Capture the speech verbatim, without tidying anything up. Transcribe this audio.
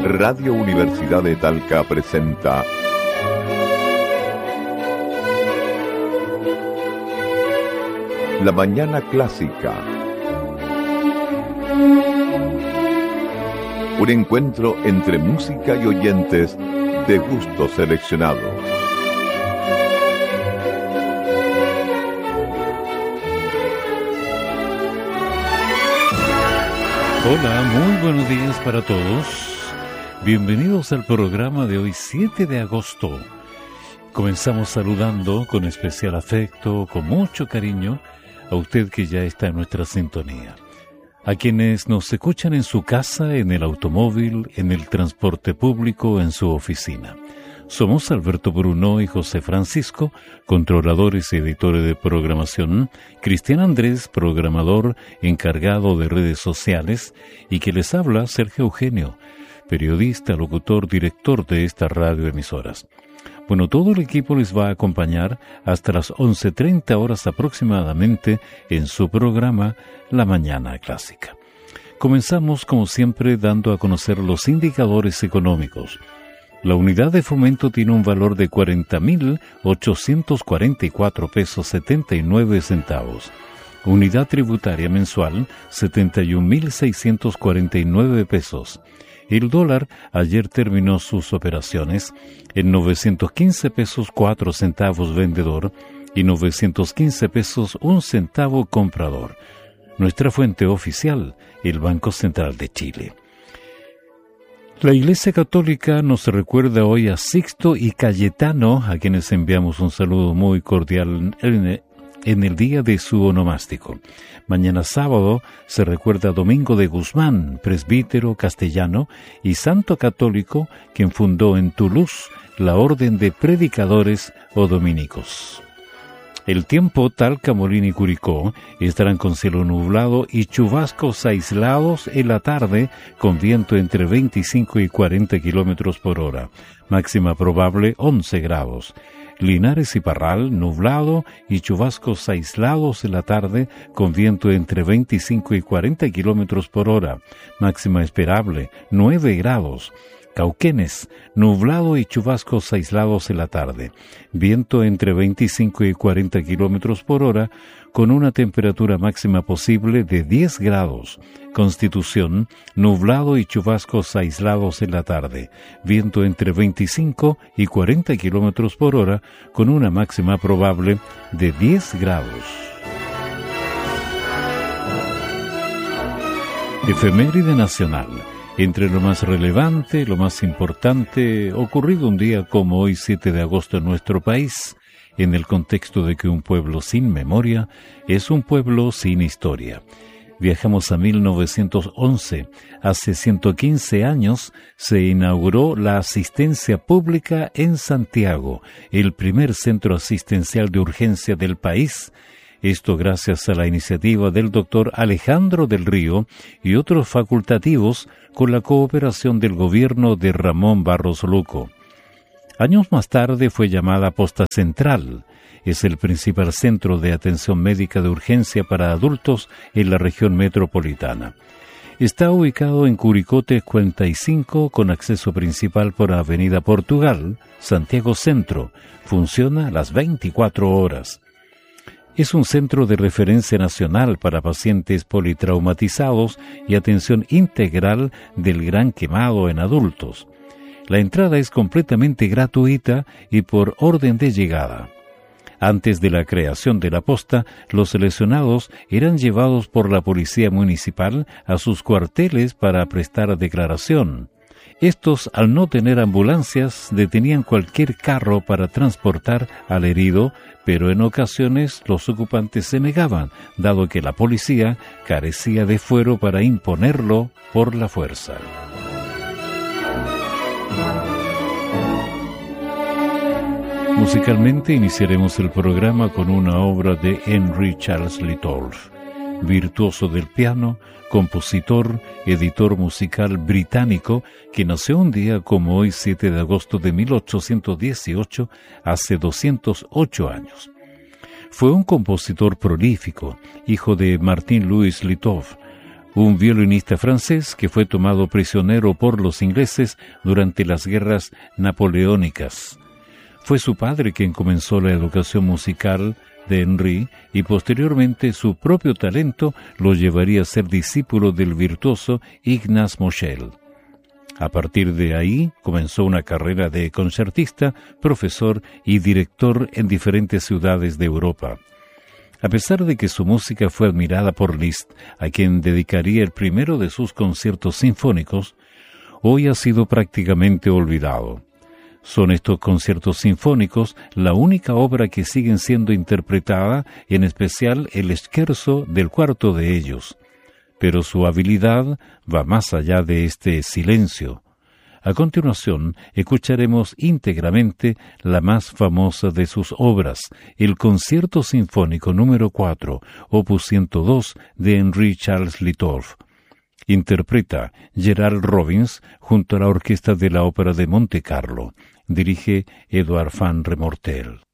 Radio Universidad de Talca presenta La Mañana Clásica. Un encuentro entre música y oyentes de gusto seleccionado. Hola, muy buenos días para todos. Bienvenidos al programa de hoy, siete de agosto. Comenzamos saludando con especial afecto, con mucho cariño, a usted que ya está en nuestra sintonía. A quienes nos escuchan en su casa, en el automóvil, en el transporte público, en su oficina. Somos Alberto Bruno y José Francisco, controladores y editores de programación, Cristian Andrés, programador encargado de redes sociales, y que les habla Sergio Eugenio, periodista, locutor, director de estas radioemisoras. Bueno, todo el equipo les va a acompañar hasta las once treinta horas aproximadamente en su programa La Mañana Clásica. Comenzamos, como siempre, dando a conocer los indicadores económicos. La unidad de fomento tiene un valor de cuarenta mil ochocientos cuarenta y cuatro pesos setenta y nueve centavos. Unidad tributaria mensual, setenta y un mil seiscientos cuarenta y nueve pesos. El dólar ayer terminó sus operaciones en novecientos quince pesos cuatro centavos vendedor y novecientos quince pesos un centavo comprador. Nuestra fuente oficial, el Banco Central de Chile. La Iglesia Católica nos recuerda hoy a Sixto y Cayetano, a quienes enviamos un saludo muy cordial en, en el día de su onomástico. Mañana sábado se recuerda a Domingo de Guzmán, presbítero castellano y santo católico, quien fundó en Toulouse la Orden de Predicadores o Dominicos. El tiempo, Talca, Molina y Curicó estarán con cielo nublado y chubascos aislados en la tarde con viento entre veinticinco y cuarenta kilómetros por hora. Máxima probable once grados. Linares y Parral, nublado y chubascos aislados en la tarde con viento entre veinticinco y cuarenta kilómetros por hora. Máxima esperable nueve grados. Cauquenes, nublado y chubascos aislados en la tarde. Viento entre veinticinco y cuarenta kilómetros por hora, con una temperatura máxima posible de diez grados. Constitución, nublado y chubascos aislados en la tarde. Viento entre veinticinco y cuarenta kilómetros por hora, con una máxima probable de diez grados. Efeméride nacional. Entre lo más relevante, lo más importante, ocurrido un día como hoy, siete de agosto en nuestro país, en el contexto de que un pueblo sin memoria es un pueblo sin historia. Viajamos a mil novecientos once. Hace ciento quince años se inauguró la asistencia pública en Santiago, el primer centro asistencial de urgencia del país. Esto gracias a la iniciativa del doctor Alejandro del Río y otros facultativos con la cooperación del gobierno de Ramón Barros Luco. Años más tarde fue llamada Posta Central. Es el principal centro de atención médica de urgencia para adultos en la región metropolitana. Está ubicado en Curicote cuarenta y cinco con acceso principal por Avenida Portugal, Santiago Centro. Funciona las veinticuatro horas. Es un centro de referencia nacional para pacientes politraumatizados y atención integral del gran quemado en adultos. La entrada es completamente gratuita y por orden de llegada. Antes de la creación de la posta, los lesionados eran llevados por la policía municipal a sus cuarteles para prestar declaración. Estos, al no tener ambulancias, detenían cualquier carro para transportar al herido, pero en ocasiones los ocupantes se negaban, dado que la policía carecía de fuero para imponerlo por la fuerza. Musicalmente iniciaremos el programa con una obra de Henry Charles Litolf, virtuoso del piano, compositor, editor musical británico que nació un día como hoy, siete de agosto de mil ochocientos dieciocho, hace doscientos ocho años. Fue un compositor prolífico, hijo de Martin Louis Litolf, un violinista francés que fue tomado prisionero por los ingleses durante las guerras napoleónicas. Fue su padre quien comenzó la educación musical de Henry y posteriormente su propio talento lo llevaría a ser discípulo del virtuoso Ignaz Moschel. A partir de ahí comenzó una carrera de concertista, profesor y director en diferentes ciudades de Europa. A pesar de que su música fue admirada por Liszt, a quien dedicaría el primero de sus conciertos sinfónicos, hoy ha sido prácticamente olvidado. Son estos conciertos sinfónicos la única obra que siguen siendo interpretada, en especial el scherzo del cuarto de ellos. Pero su habilidad va más allá de este silencio. A continuación, escucharemos íntegramente la más famosa de sus obras, el Concierto Sinfónico número cuatro, opus ciento dos, de Henry Charles Littolff. Interpreta Gerald Robbins junto a la orquesta de la Ópera de Monte Carlo. Dirige Edouard van Remortel.